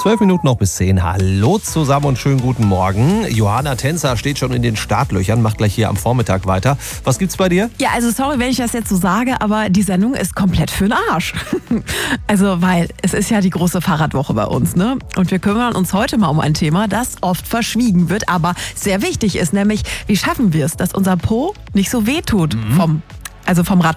12 Minuten noch bis 10. Hallo zusammen und schönen guten Morgen. Johanna Tänzer steht schon in den Startlöchern, macht gleich hier am Vormittag weiter. Was gibt's bei dir? Ja, also sorry, wenn ich das jetzt so sage, aber die Sendung ist komplett für den Arsch. Also, weil es ist ja die große Fahrradwoche bei uns, ne? Und wir kümmern uns heute mal um ein Thema, das oft verschwiegen wird, aber sehr wichtig ist, nämlich wie schaffen wir es, dass unser Po nicht so wehtut vom Rad.